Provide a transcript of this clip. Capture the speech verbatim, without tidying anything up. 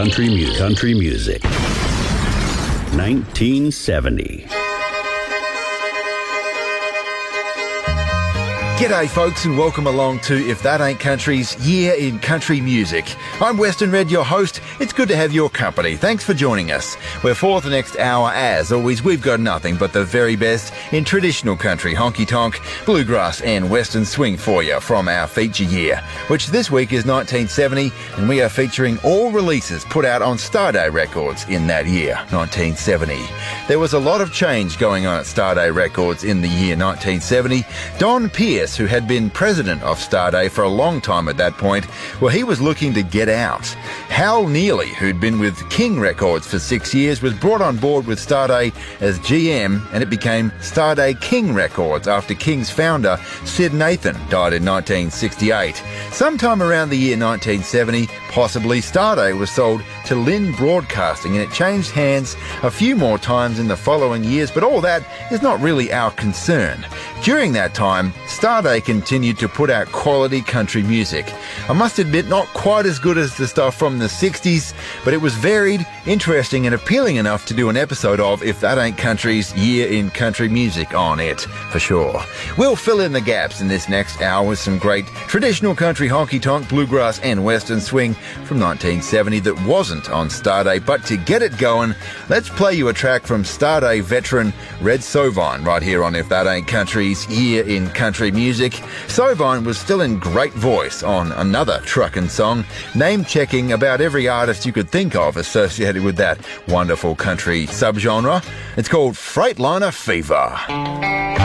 Country music. Country music. nineteen seventy. G'day folks and welcome along to If That Ain't Country's Year in Country Music. I'm Western Red, your host. It's good to have your company. Thanks for joining us. We're for the next hour. As always, we've got nothing but the very best in traditional country, honky-tonk, bluegrass and western swing for you from our feature year, which this week is nineteen seventy, and we are featuring all releases put out on Starday Records in that year, nineteen seventy. There was a lot of change going on at Starday Records in the year nineteen seventy. Don Pierce, who had been president of Starday for a long time at that point, well, he was looking to get out. Hal Neely, who'd been with King Records for six years, was brought on board with Starday as G M, and it became Starday King Records after King's founder, Sid Nathan, died in nineteen sixty-eight. Sometime around the year nineteen seventy, possibly, Starday was sold to Lynn Broadcasting, and it changed hands a few more times in the following years, but all that is not really our concern. During that time, Starday continued to put out quality country music. I must admit, not quite as good as the stuff from the sixties, but it was varied, interesting and appealing enough to do an episode of If That Ain't Country's Year in Country Music on it, for sure. We'll fill in the gaps in this next hour with some great traditional country, honky-tonk, bluegrass and western swing from nineteen seventy that wasn't on Starday. But to get it going, let's play you a track from Starday veteran Red Sovine right here on If That Ain't Country's Year in Country Music. Sovine was still in great voice on another truckin' song, name-checking about every artist you could think of associated with that wonderful country subgenre. It's called Freightliner Fever.